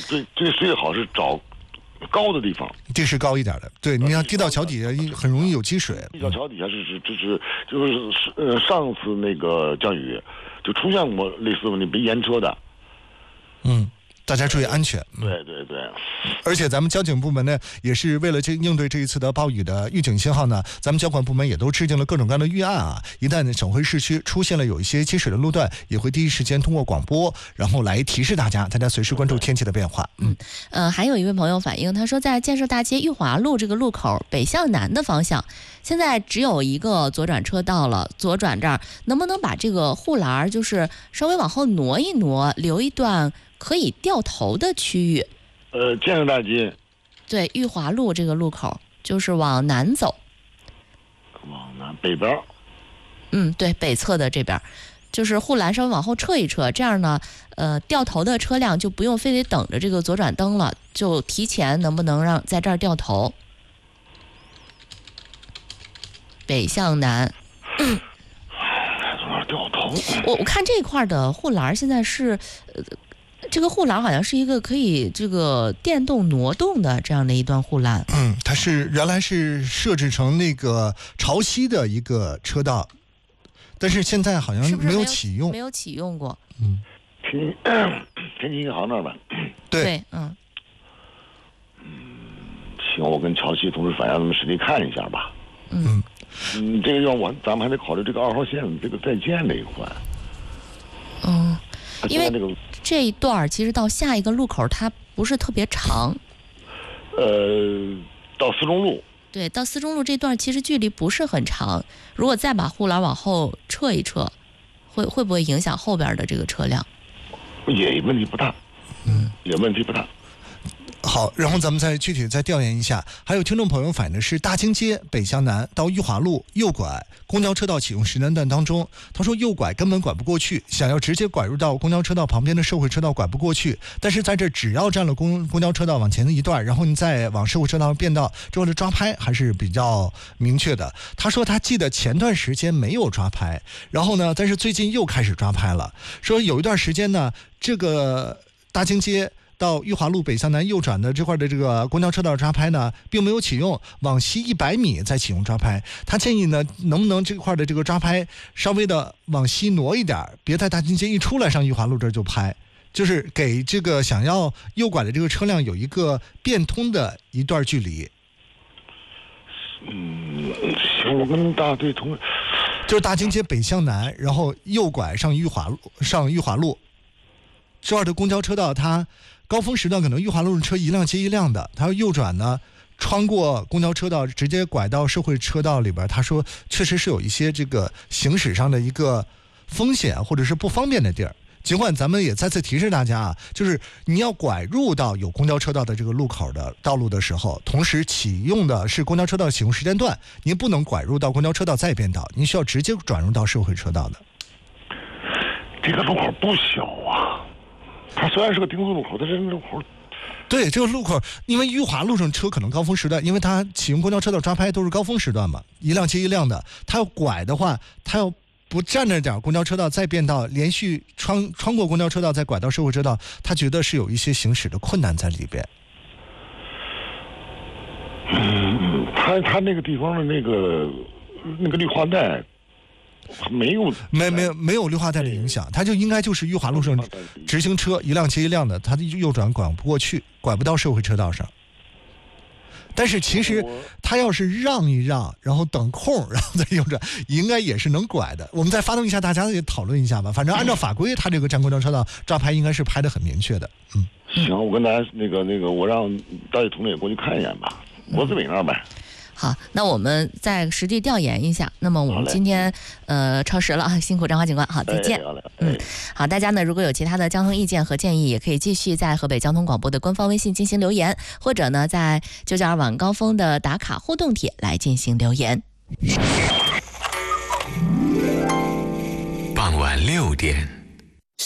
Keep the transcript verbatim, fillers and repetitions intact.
最最最好是找高的地方， 地势高一点的。对，你看地道桥底下很容易有积水。 地道桥底下是是就是就是呃上次那个降雨就出现过类似问题，被淹车的。 嗯。大家注意安全。 对对对， 而且咱们交警部门呢，也是为了这应对这一次的暴雨的预警信号呢，咱们交管部门也都制定了各种各样的预案啊。一旦省会市区出现了有一些积水的路段，也会第一时间通过广播，然后来提示大家，大家随时关注天气的变化。 嗯，呃，还有一位朋友反映，他说在建设大街裕华路这个路口北向南的方向，现在只有一个左转车道了，左转这儿能不能把这个护栏就是稍微往后挪一挪，留一段可以掉头的区域？ 呃，建设大街， 对，裕华路这个路口就是往南走， 往南北边。 嗯，对，北侧的这边，就是护栏稍微往后撤一撤，这样呢，呃，掉头的车辆就不用非得等着这个左转灯了，就提前能不能让在这儿掉头？北向南。嗯从哪掉头？ 我我看这块的护栏现在是，呃。这个护栏好像是一个可以这个电动挪动的这样的一段护栏。 嗯，它是原来是设置成那个潮汐的一个车道，但是现在好像没有启用， 是不是没有没有启用过。 嗯， 天天津银行那儿吧。 对对，嗯。 嗯，行，我跟潮汐同志反映，咱们实地看一下吧。 嗯嗯，这个要我咱们还得考虑这个二号线这个在建这一块。 嗯，因为这个。 这一段其实到下一个路口它不是特别长， 呃，到四中路。 对，到四中路这段其实距离不是很长，如果再把护栏往后撤一撤，会会不会影响后边的这个车辆？ 也问题不大， 嗯， 也问题不大。 好，然后咱们再具体再调研一下。还有听众朋友反映的是大经街北向南到裕华路右拐公交车道启用时间段当中，他说右拐根本拐不过去，想要直接拐入到公交车道旁边的社会车道拐不过去，但是在这只要占了公公交车道往前的一段，然后你再往社会车道变道，之后的抓拍还是比较明确的。他说他记得前段时间没有抓拍，然后呢，但是最近又开始抓拍了，说有一段时间呢，这个大经街到裕华路北向南右转的这块的这个公交车道抓拍呢，并没有启用，往西一百米再启用抓拍。他建议呢，能不能这块的这个抓拍稍微的往西挪一点，别在大经街一出来上裕华路这儿就拍，就是给这个想要右拐的这个车辆有一个变通的一段距离。 嗯，行，我跟大队同， 就是大经街北向南，然后右拐上裕华路，上裕华路这儿的公交车道，它高峰时段可能裕华路的车一辆接一辆的，他要右转呢，穿过公交车道直接拐到社会车道里边，他说确实是有一些这个行驶上的一个风险或者是不方便的地儿。尽管咱们也再次提示大家啊，就是你要拐入到有公交车道的这个路口的道路的时候，同时启用的是公交车道启用时间段，您不能拐入到公交车道再变道，您需要直接转入到社会车道的。 这个路口不小啊。它虽然是个丁字路口，但是路口， 对这个路口，因为裕华路上车可能高峰时段，因为它启用公交车道抓拍都是高峰时段嘛，一辆接一辆的，它要拐的话，它要不站着点公交车道再变道，连续穿穿过公交车道再拐到社会车道，他觉得是有一些行驶的困难在里边。 嗯，他他那个地方的那个那个绿化带。没有， 没没有没有绿化带的影响，它就应该就是裕华路上直行车一辆接一辆的，它的右转拐不过去，拐不到社会车道上。但是其实他要是让一让，然后等空，然后再右转，应该也是能拐的。我们再发动一下，大家也讨论一下吧。反正按照法规，他这个占公交车道抓拍应该是拍得很明确的。嗯， 行，我跟大家那个那个，我让大队同志也过去看一眼吧，国资委那儿呗。 好，那我们再实地调研一下。那么我们今天呃超时了啊，辛苦张华警官，好，再见。 哎哎、 嗯，好，大家呢如果有其他的交通意见和建议，也可以继续在河北交通广播的官方微信进行留言，或者呢在九九二晚高峰的打卡互动帖来进行留言。 傍晚六点。